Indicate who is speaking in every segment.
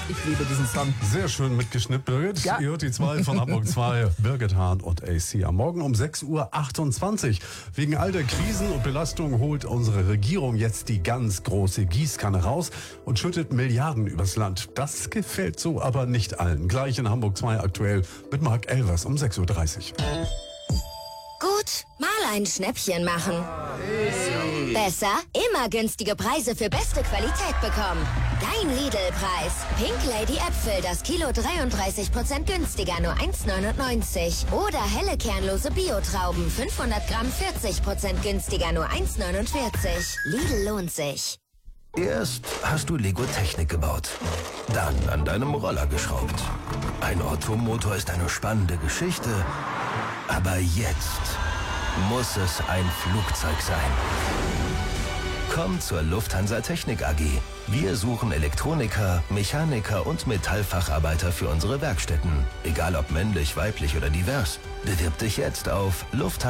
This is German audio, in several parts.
Speaker 1: Ich liebe diesen Song.
Speaker 2: Sehr schön mitgeschnippt, Birgit.
Speaker 1: Ja.
Speaker 2: Ihr hört die 2 von Hamburg 2, Birgit Hahn und AC. Am Morgen um 6:28 Uhr. Wegen all der Krisen und Belastungen holt unsere Regierung jetzt die ganz große Gießkanne raus und schüttet Milliarden übers Land. Das gefällt so aber nicht allen. Gleich in Hamburg 2 aktuell mit Marc Elvers um 6:30 Uhr.
Speaker 3: Gut, mal ein Schnäppchen machen. Besser, immer günstige Preise für beste Qualität bekommen. Dein Lidl-Preis. Pink Lady Äpfel, das Kilo 33% günstiger, nur 1,99. Oder helle kernlose Bio-Trauben, 500 Gramm 40% günstiger, nur 1,49. Lidl lohnt sich.
Speaker 4: Erst hast du Lego-Technik gebaut, dann an deinem Roller geschraubt. Ein Automotor ist eine spannende Geschichte, aber jetzt muss es ein Flugzeug sein. Komm zur Lufthansa Technik AG. Wir suchen Elektroniker, Mechaniker und Metallfacharbeiter für unsere Werkstätten. Egal ob männlich, weiblich oder divers. Bewirb dich jetzt auf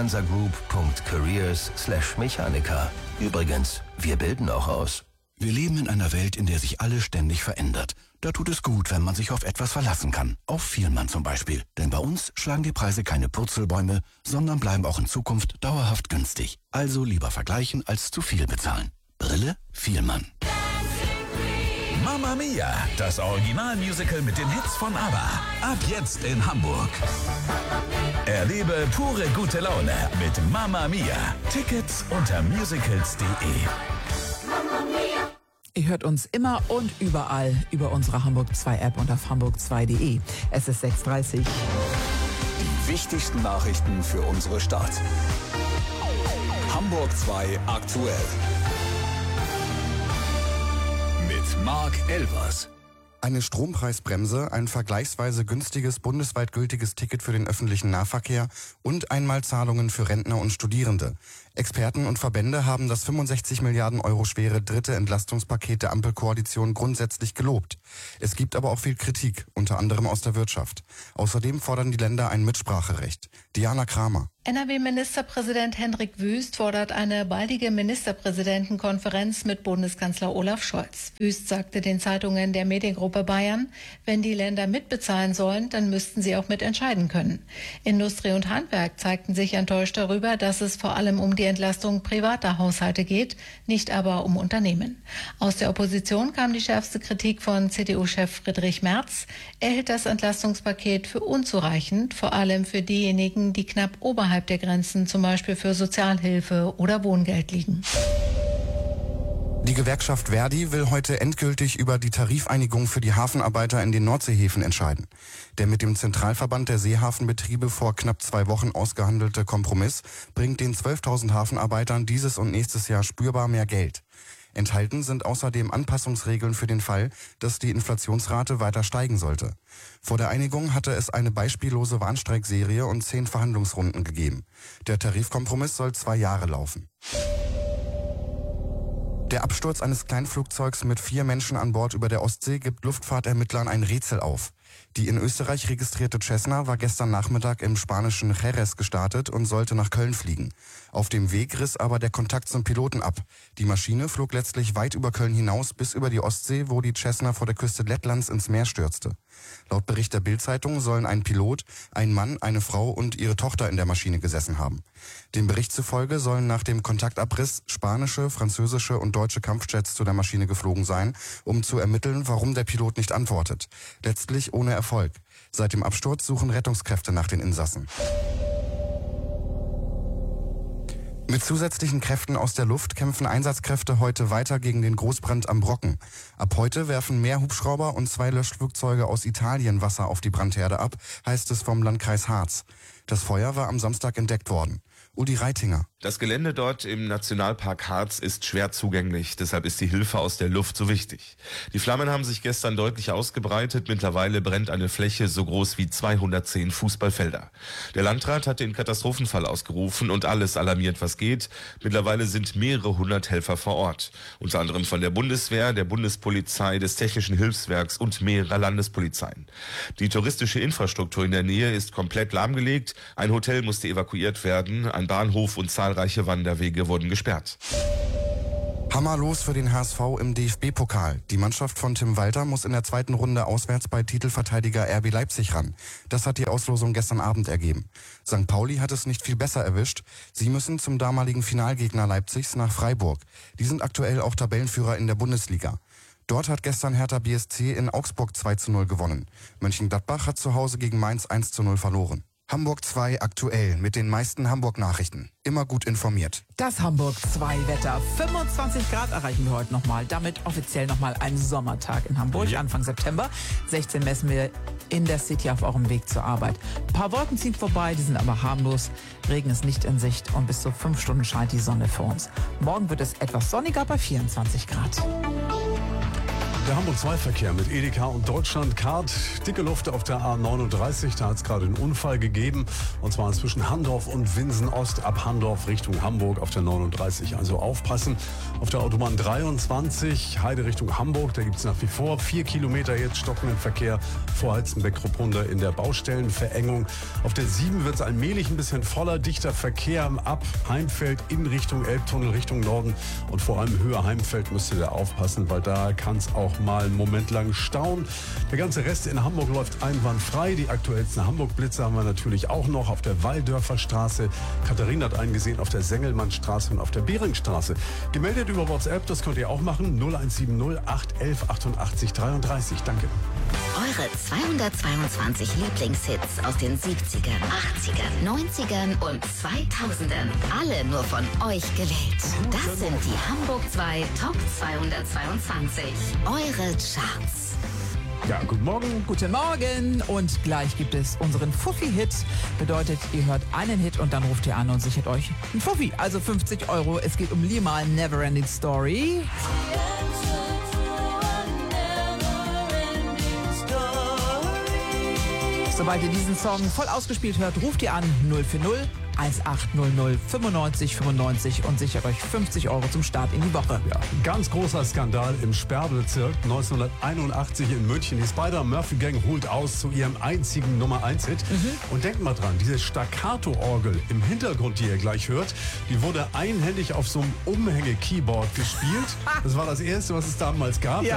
Speaker 4: lufthansagroup.careers/Mechaniker. Übrigens, wir bilden auch aus.
Speaker 5: Wir leben in einer Welt, in der sich alles ständig verändert. Da tut es gut, wenn man sich auf etwas verlassen kann. Auf Vielmann zum Beispiel. Denn bei uns schlagen die Preise keine Purzelbäume, sondern bleiben auch in Zukunft dauerhaft günstig. Also lieber vergleichen, als zu viel bezahlen. Brille Vielmann.
Speaker 6: Mamma Mia, das Originalmusical mit den Hits von ABBA. Ab jetzt in Hamburg. Erlebe pure gute Laune mit Mamma Mia. Tickets unter musicals.de.
Speaker 1: Ihr hört uns immer und überall über unsere Hamburg 2 App und auf hamburg2.de. Es ist 6:30 Uhr.
Speaker 7: Die wichtigsten Nachrichten für unsere Stadt. Hamburg 2 aktuell. Mit Marc Elvers.
Speaker 8: Eine Strompreisbremse, ein vergleichsweise günstiges bundesweit gültiges Ticket für den öffentlichen Nahverkehr und Einmalzahlungen für Rentner und Studierende. Experten und Verbände haben das 65 Milliarden Euro schwere dritte Entlastungspaket der Ampelkoalition grundsätzlich gelobt. Es gibt aber auch viel Kritik, unter anderem aus der Wirtschaft. Außerdem fordern die Länder ein Mitspracherecht. Diana Kramer.
Speaker 9: NRW-Ministerpräsident Hendrik Wüst fordert eine baldige Ministerpräsidentenkonferenz mit Bundeskanzler Olaf Scholz. Wüst sagte den Zeitungen der Mediengruppe Bayern, wenn die Länder mitbezahlen sollen, dann müssten sie auch mitentscheiden können. Industrie und Handwerk zeigten sich enttäuscht darüber, dass es vor allem um die Entlastung privater Haushalte geht, nicht aber um Unternehmen. Aus der Opposition kam die schärfste Kritik von CDU-Chef Friedrich Merz. Er hält das Entlastungspaket für unzureichend, vor allem für diejenigen, die knapp oberhalb der Grenzen, zum Beispiel für Sozialhilfe oder Wohngeld liegen.
Speaker 8: Die Gewerkschaft Verdi will heute endgültig über die Tarifeinigung für die Hafenarbeiter in den Nordseehäfen entscheiden. Der mit dem Zentralverband der Seehafenbetriebe vor knapp 2 Wochen ausgehandelte Kompromiss bringt den 12.000 Hafenarbeitern dieses und nächstes Jahr spürbar mehr Geld. Enthalten sind außerdem Anpassungsregeln für den Fall, dass die Inflationsrate weiter steigen sollte. Vor der Einigung hatte es eine beispiellose Warnstreikserie und 10 Verhandlungsrunden gegeben. Der Tarifkompromiss soll 2 Jahre laufen. Der Absturz eines Kleinflugzeugs mit 4 Menschen an Bord über der Ostsee gibt Luftfahrtermittlern ein Rätsel auf. Die in Österreich registrierte Cessna war gestern Nachmittag im spanischen Jerez gestartet und sollte nach Köln fliegen. Auf dem Weg riss aber der Kontakt zum Piloten ab. Die Maschine flog letztlich weit über Köln hinaus bis über die Ostsee, wo die Cessna vor der Küste Lettlands ins Meer stürzte. Laut Bericht der Bild-Zeitung sollen ein Pilot, ein Mann, eine Frau und ihre Tochter in der Maschine gesessen haben. Dem Bericht zufolge sollen nach dem Kontaktabriss spanische, französische und deutsche Kampfjets zu der Maschine geflogen sein, um zu ermitteln, warum der Pilot nicht antwortet. Letztlich ohne Erfolg. Seit dem Absturz suchen Rettungskräfte nach den Insassen. Mit zusätzlichen Kräften aus der Luft kämpfen Einsatzkräfte heute weiter gegen den Großbrand am Brocken. Ab heute werfen mehr Hubschrauber und 2 Löschflugzeuge aus Italien Wasser auf die Brandherde ab, heißt es vom Landkreis Harz. Das Feuer war am Samstag entdeckt worden. Uli Reitinger.
Speaker 10: Das Gelände dort im Nationalpark Harz ist schwer zugänglich, deshalb ist die Hilfe aus der Luft so wichtig. Die Flammen haben sich gestern deutlich ausgebreitet, mittlerweile brennt eine Fläche so groß wie 210 Fußballfelder. Der Landrat hat den Katastrophenfall ausgerufen und alles alarmiert, was geht. Mittlerweile sind mehrere hundert Helfer vor Ort, unter anderem von der Bundeswehr, der Bundespolizei, des Technischen Hilfswerks und mehrerer Landespolizeien. Die touristische Infrastruktur in der Nähe ist komplett lahmgelegt, ein Hotel musste evakuiert werden, ein Bahnhof und zahlreiche Wanderwege wurden gesperrt.
Speaker 8: Hammer los für den HSV im DFB-Pokal. Die Mannschaft von Tim Walter muss in der zweiten Runde auswärts bei Titelverteidiger RB Leipzig ran. Das hat die Auslosung gestern Abend ergeben. St. Pauli hat es nicht viel besser erwischt. Sie müssen zum damaligen Finalgegner Leipzigs nach Freiburg. Die sind aktuell auch Tabellenführer in der Bundesliga. Dort hat gestern Hertha BSC in Augsburg 2:0 gewonnen. Mönchengladbach hat zu Hause gegen Mainz 1:0 verloren. Hamburg 2 aktuell mit den meisten Hamburg-Nachrichten. Immer gut informiert.
Speaker 1: Das Hamburg 2 Wetter. 25 Grad erreichen wir heute nochmal. Damit offiziell nochmal ein Sommertag in Hamburg, Anfang September. 16 messen wir in der City auf eurem Weg zur Arbeit. Ein paar Wolken ziehen vorbei, die sind aber harmlos. Regen ist nicht in Sicht und bis zu 5 Stunden scheint die Sonne für uns. Morgen wird es etwas sonniger bei 24 Grad.
Speaker 2: Der Hamburg-2-Verkehr mit Edeka und Deutschland-Card. Dicke Luft auf der A39, da hat es gerade einen Unfall gegeben. Und zwar zwischen Handorf und Winsen-Ost, ab Handorf Richtung Hamburg auf der 39. Also aufpassen. Auf der Autobahn 23, Heide Richtung Hamburg, da gibt es nach wie vor 4 Kilometer jetzt stockenden Verkehr. Vorheizenbeck-Krupprunder in der Baustellenverengung. Auf der 7 wird es allmählich ein bisschen voller, dichter Verkehr ab Heimfeld in Richtung Elbtunnel, Richtung Norden. Und vor allem Höhe Heimfeld müsst ihr da aufpassen, weil da kann es auch mal einen Moment lang stauen. Der ganze Rest in Hamburg läuft einwandfrei. Die aktuellsten Hamburg-Blitze haben wir natürlich auch noch auf der Walldörfer Straße. Katharina hat einen gesehen auf der Sengelmannstraße und auf der Beringstraße. Gemeldet über WhatsApp, das könnt ihr auch machen. 0170 811 88 33. Danke.
Speaker 3: Eure 222 Lieblingshits aus den 70ern, 80ern, 90ern und 2000ern. Alle nur von euch gewählt. Das sind die Hamburg 2 Top 222. Eure Charts.
Speaker 2: Ja, guten Morgen.
Speaker 1: Guten Morgen. Und gleich gibt es unseren Fuffi-Hit. Bedeutet, ihr hört einen Hit und dann ruft ihr an und sichert euch einen Fuffi. Also 50 Euro. Es geht um Lima, Neverending Story. Sobald ihr diesen Song voll ausgespielt hört, ruft ihr an 040 1800 95 95 und sichert euch 50 Euro zum Start in die Woche.
Speaker 2: Ja, ganz großer Skandal im Sperrbezirk 1981 in München. Die Spider-Murphy-Gang holt aus zu ihrem einzigen Nummer-1-Hit. Und denkt mal dran, diese Staccato-Orgel im Hintergrund, die ihr gleich hört, die wurde einhändig auf so einem Umhänge-Keyboard gespielt. Das war das Erste, was es damals gab.
Speaker 1: Ja.